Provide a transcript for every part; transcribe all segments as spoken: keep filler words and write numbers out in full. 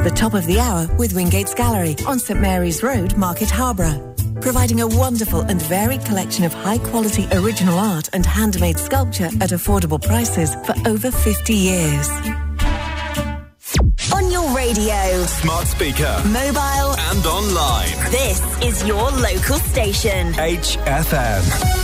the top of the hour with Wingate's Gallery on St Mary's Road, Market Harborough. Providing a wonderful and varied collection of high-quality original art and handmade sculpture at affordable prices for over fifty years. On your radio, smart speaker, mobile and online. This is your local station. H F M.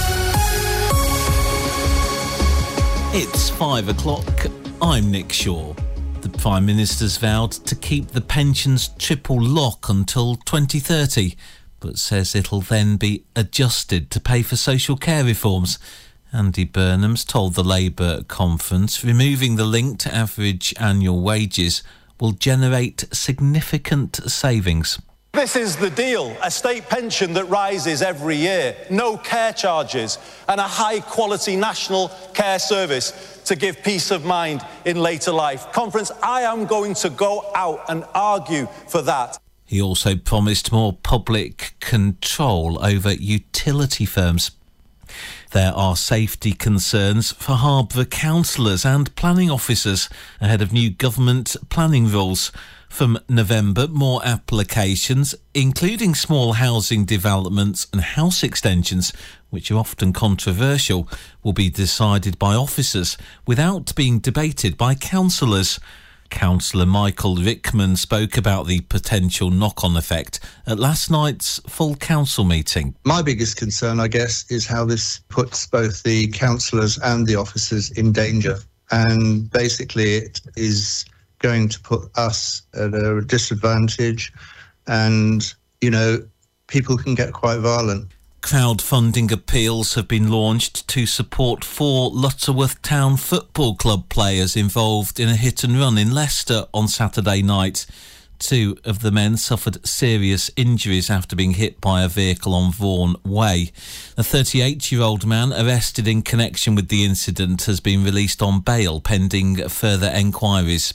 It's five o'clock. I'm Nick Shaw. The Prime Minister's vowed to keep the pensions triple lock until twenty thirty, but says it'll then be adjusted to pay for social care reforms. Andy Burnham's told the Labour conference removing the link to average annual wages will generate significant savings. This is the deal, a state pension that rises every year, no care charges and a high-quality national care service to give peace of mind in later life. Conference, I am going to go out and argue for that. He also promised more public control over utility firms. There are safety concerns for Harborough councillors and planning officers ahead of new government planning rules. From November, more applications, including small housing developments and house extensions, which are often controversial, will be decided by officers without being debated by councillors. Councillor Michael Rickman spoke about the potential knock-on effect at last night's full council meeting. My biggest concern, I guess, is how this puts both the councillors and the officers in danger. And basically it is going to put us at a disadvantage and, you know, people can get quite violent. Crowdfunding appeals have been launched to support four Lutterworth Town Football Club players involved in a hit-and-run in Leicester on Saturday night. Two of the men suffered serious injuries after being hit by a vehicle on Vaughan Way. A thirty-eight-year-old man arrested in connection with the incident has been released on bail pending further enquiries.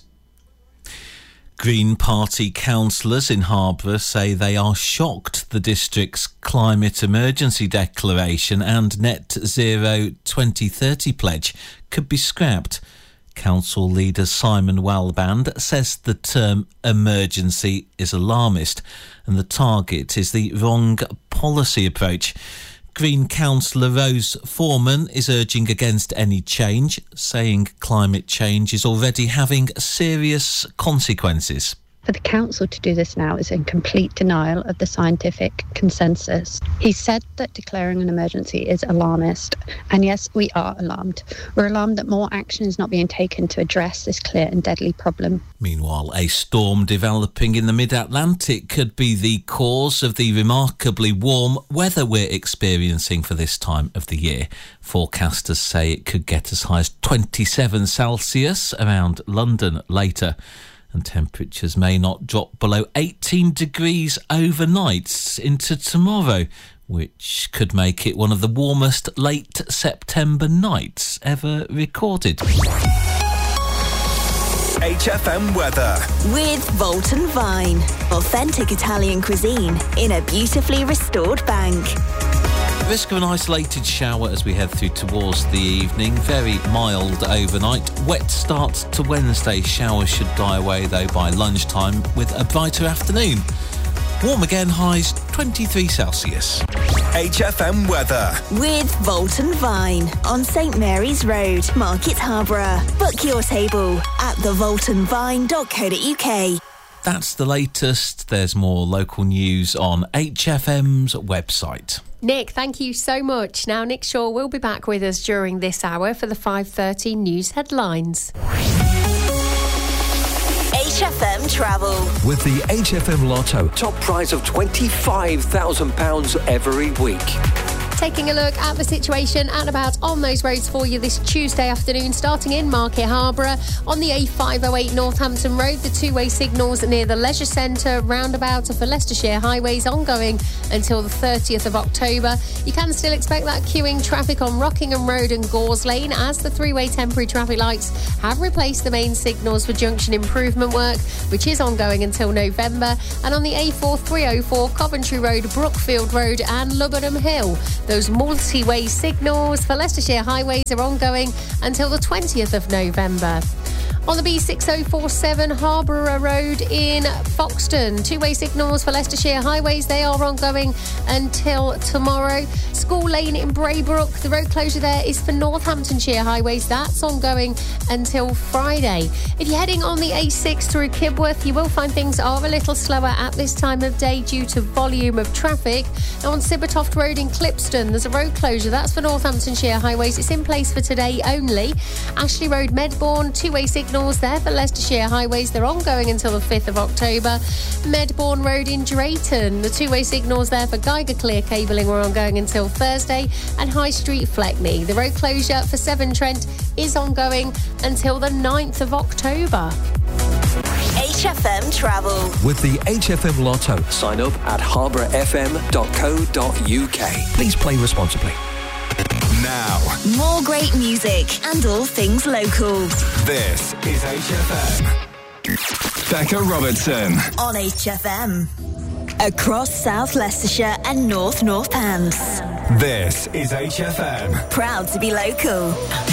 Green Party councillors in Harborough say they are shocked the district's climate emergency declaration and net zero twenty thirty pledge could be scrapped. Council leader Simon Walband says the term emergency is alarmist and the target is the wrong policy approach. Green councillor Rose Foreman is urging against any change, saying climate change is already having serious consequences. For the council to do this now is in complete denial of the scientific consensus. He said that declaring an emergency is alarmist, and yes, we are alarmed. We're alarmed that more action is not being taken to address this clear and deadly problem. Meanwhile, a storm developing in the mid-Atlantic could be the cause of the remarkably warm weather we're experiencing for this time of the year. Forecasters say it could get as high as twenty-seven Celsius around London later. And temperatures may not drop below eighteen degrees overnight into tomorrow, which could make it one of the warmest late September nights ever recorded. H F M weather. With Volton Vine. Authentic Italian cuisine in a beautifully restored bank. Risk of an isolated shower as we head through towards the evening. Very mild overnight. Wet start to Wednesday. Showers should die away, though, by lunchtime with a brighter afternoon. Warm again, highs twenty-three Celsius. H F M weather. With Volton Vine on St Mary's Road, Market Harborough. Book your table at the volton vine dot co dot uk. That's the latest. There's more local news on H F M's website. Nick, thank you so much. Now, Nick Shaw will be back with us during this hour for the five thirty news headlines. H F M Travel. With the H F M Lotto, top prize of twenty-five thousand pounds every week. Taking a look at the situation at about on those roads for you this Tuesday afternoon, starting in Market Harborough. On the A five oh eight Northampton Road, the two-way signals near the Leisure Centre roundabout for Leicestershire Highways ongoing until the thirtieth of October. You can still expect that queuing traffic on Rockingham Road and Gores Lane as the three-way temporary traffic lights have replaced the main signals for junction improvement work, which is ongoing until November. And on the A four three oh four Coventry Road, Brookfield Road and Lubbock Hill, those multi-way signals for Leicestershire Highways are ongoing until the twentieth of November. On the B six oh four seven Harborough Road in Foxton, two-way signals for Leicestershire highways, they are ongoing until tomorrow. School Lane in Braybrook, the road closure there is for Northamptonshire highways, that's ongoing until Friday. If you're heading on the A six through Kibworth, you will find things are a little slower at this time of day due to volume of traffic. Now on Sibbertoft Road in Clipston, there's a road closure, that's for Northamptonshire highways, it's in place for today only. Ashley Road Medbourne, two-way signals there for Leicestershire highways, they're ongoing until the fifth of October. Medbourne Road in Drayton, the two-way signals there for Geiger Clear cabling were ongoing until Thursday. And High Street Fleckney, the road closure for Severn Trent is ongoing until the ninth of October. H F M Travel. With the H F M Lotto. Sign up at harborough f m dot co dot u k. Please play responsibly. Now, More great music and all things local. this is H F M. Becca Robertson. On H F M. Across South Leicestershire and North Northants. This is H F M. Proud to be local.